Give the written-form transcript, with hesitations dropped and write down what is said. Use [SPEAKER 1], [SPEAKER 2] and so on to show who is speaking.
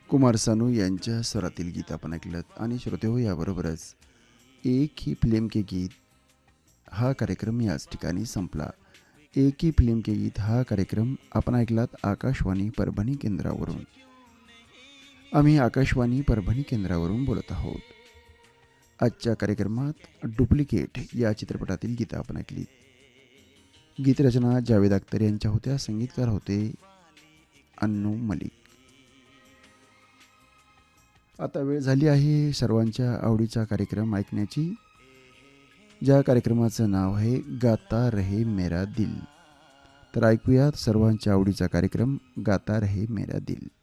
[SPEAKER 1] कुमार सानू यांच्या स्वरातील गीत आपण ऐकलं. आणि श्रोते हो, याबरोबरच एक ही फिल्म के गीत हा कार्यक्रम याच ठिकाणी संपला. एक ही फिल्म के गीत हा कार्यक्रम आपण ऐकलात आकाशवाणी परभणी केंद्रावरून. आम्ही आकाशवाणी परभणी केंद्रावरून बोलत आहोत. आजच्या कार्यक्रमात डुप्लिकेट या चित्रपटातील गीतं आपण ऐकली. गीतरचना जावेद अख्तर यांच्या होत्या. संगीतकार होते अन्नू मलिक. आता वेळ झाली आहे सर्वांच्या आवडीचा कार्यक्रम ऐकण्याची, ज्या कार्यक्रमाचं नाव आहे गाता रहे मेरा दिल. तर ऐकूयात सर्वांच्या आवडीचा कार्यक्रम गाता रहे मेरा दिल.